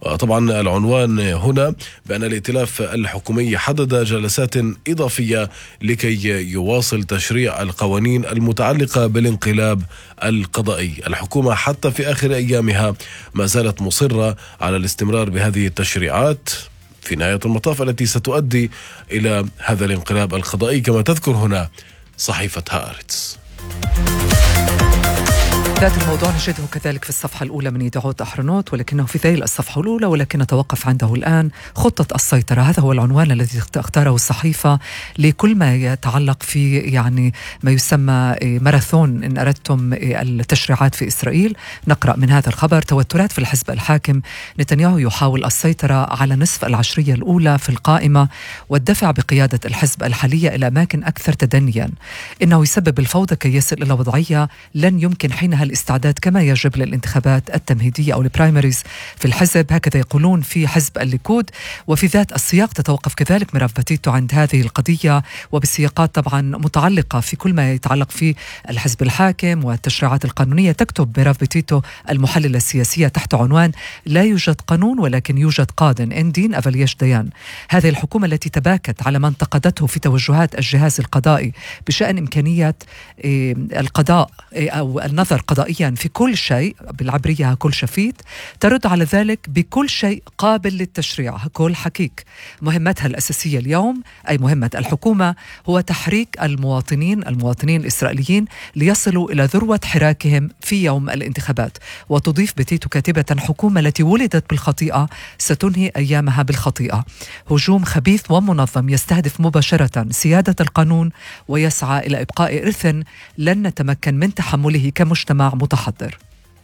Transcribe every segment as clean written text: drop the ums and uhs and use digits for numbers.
وطبعا العنوان هنا بأن الائتلاف الحكومي حدد جلسات إضافية لكي يواصل تشريع القوانين المتعلقة بالانقلاب القضائي. الحكومة حتى في آخر أيامها ما زالت مصرة على الاستمرار بهذه التشريعات في نهاية المطاف التي ستؤدي إلى هذا الانقلاب القضائي كما تذكر هنا صحيفة هآرتس. ذات الموضوع نجده كذلك في الصفحة الأولى من يدعوت أحرنوت، ولكنه في ذيل الصفحة الأولى، ولكن نتوقف عنده الآن. خطة السيطرة، هذا هو العنوان الذي اختاره الصحيفة لكل ما يتعلق في ما يسمى ماراثون إن أردتم التشريعات في إسرائيل. نقرأ من هذا الخبر: توترات في الحزب الحاكم، نتنياهو يحاول السيطرة على نصف العشرية الأولى في القائمة والدفع بقيادة الحزب الحالية إلى أماكن أكثر تدنيا. إنه يسبب الفوضى كي يصل إلى وضعية لن يمكن حينها الاستعداد كما يجب للانتخابات التمهيدية أو البرايمريز في الحزب، هكذا يقولون في حزب الليكود. وفي ذات السياق تتوقف كذلك ميراف بتيتو عند هذه القضية، وبسياقات طبعا متعلقة في كل ما يتعلق في الحزب الحاكم والتشريعات القانونية. تكتب ميراف بتيتو المحللة السياسية تحت عنوان: لا يوجد قانون ولكن يوجد قاضٍ، إن دين أفليش ديان. هذه الحكومة التي تباكت على ما انتقدته في توجهات الجهاز القضائي بشأن إمكانية القضاء أو النظر قضائيا في كل شيء، بالعبرية كل شفيت، ترد على ذلك بكل شيء قابل للتشريع، كل حقيق. مهمتها الأساسية اليوم، أي مهمة الحكومة، هو تحريك المواطنين الإسرائيليين ليصلوا إلى ذروة حراكهم في يوم الانتخابات. وتضيف بتيتو كاتبة: حكومة التي ولدت بالخطيئة ستنهي أيامها بالخطيئة. هجوم خبيث ومنظم يستهدف مباشرة سيادة القانون ويسعى إلى إبقاء إرث لن نتمكن من تحمله كمجتمع متحضر.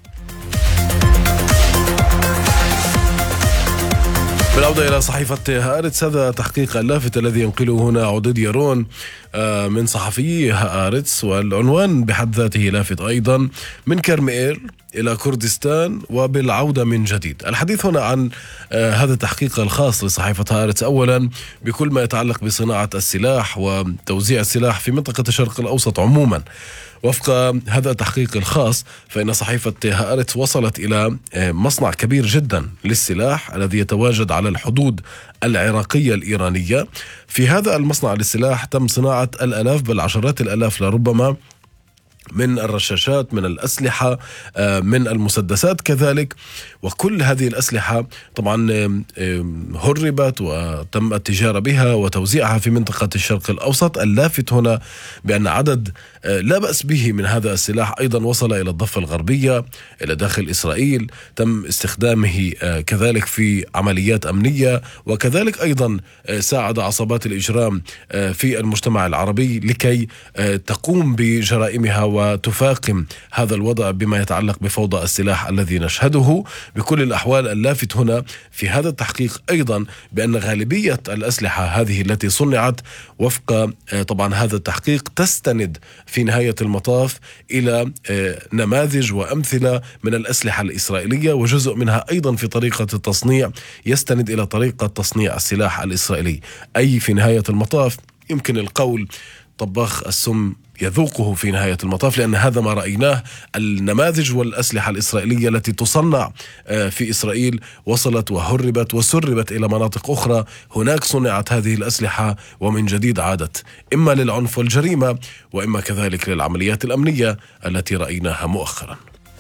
بالعودة إلى صحيفة هآرتس، هذا تحقيق اللافت الذي ينقله هنا عديد يارون من صحفي هآرتس، والعنوان بحد ذاته لافت أيضا: من كرميل إلى كردستان وبالعودة من جديد. الحديث هنا عن هذا التحقيق الخاص لصحيفة هآرتس، أولا بكل ما يتعلق بصناعة السلاح وتوزيع السلاح في منطقة الشرق الأوسط عموما. وفق هذا التحقيق الخاص فإن صحيفة هآرتس وصلت إلى مصنع كبير جدا للسلاح الذي يتواجد على الحدود العراقية الإيرانية. في هذا المصنع للسلاح تم صناعة الآلاف بل عشرات الآلاف لربما من الرشاشات، من الأسلحة، من المسدسات كذلك. وكل هذه الأسلحة طبعا هربت وتم التجارة بها وتوزيعها في منطقة الشرق الأوسط. اللافت هنا بأن عدد لا بأس به من هذا السلاح أيضا وصل إلى الضفة الغربية، إلى داخل إسرائيل، تم استخدامه كذلك في عمليات أمنية، وكذلك أيضا ساعد عصابات الإجرام في المجتمع العربي لكي تقوم بجرائمها وتفاقم هذا الوضع بما يتعلق بفوضى السلاح الذي نشهده. بكل الأحوال اللافت هنا في هذا التحقيق أيضا بأن غالبية الأسلحة هذه التي صنعت وفق طبعا هذا التحقيق تستند في نهاية المطاف إلى نماذج وأمثلة من الأسلحة الإسرائيلية، وجزء منها أيضا في طريقة التصنيع يستند إلى طريقة تصنيع السلاح الإسرائيلي. أي في نهاية المطاف يمكن القول طباخ السم يذوقه في نهاية المطاف، لأن هذا ما رأيناه. النماذج والأسلحة الإسرائيلية التي تصنع في إسرائيل وصلت وهربت وسربت إلى مناطق أخرى، هناك صنعت هذه الأسلحة ومن جديد عادت إما للعنف والجريمة وإما كذلك للعمليات الأمنية التي رأيناها مؤخرا.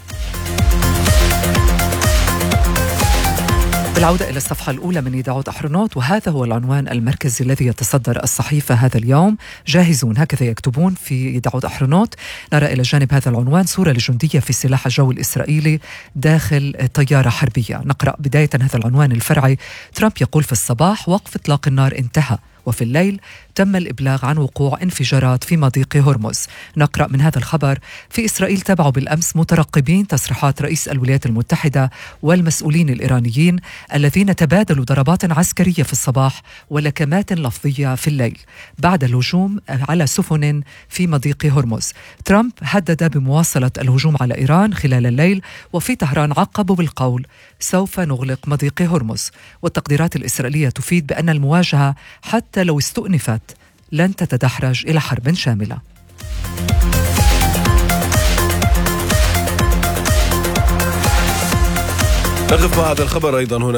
بالعودة إلى الصفحة الأولى من يدعوت أحرنوت، وهذا هو العنوان المركزي الذي يتصدر الصحيفة هذا اليوم. جاهزون، هكذا يكتبون في يدعوت أحرنوت. نرى إلى جانب هذا العنوان صورة لجندية في سلاح الجو الإسرائيلي داخل طيارة حربية. نقرأ بداية هذا العنوان الفرعي: ترامب يقول في الصباح وقف إطلاق النار انتهى، وفي الليل تم الإبلاغ عن وقوع انفجارات في مضيق هرمز. نقرأ من هذا الخبر: في إسرائيل تابعوا بالأمس مترقبين تصريحات رئيس الولايات المتحدة والمسؤولين الإيرانيين الذين تبادلوا ضربات عسكرية في الصباح ولكمات لفظية في الليل بعد الهجوم على سفن في مضيق هرمز. ترامب هدد بمواصلة الهجوم على إيران خلال الليل، وفي طهران عقبوا بالقول: سوف نغلق مضيق هرمز. والتقديرات الإسرائيلية تفيد بأن المواجهة حتى لو استؤنفت لن تتدحرج إلى حرب شاملة. نقف مع هذا الخبر أيضا هنا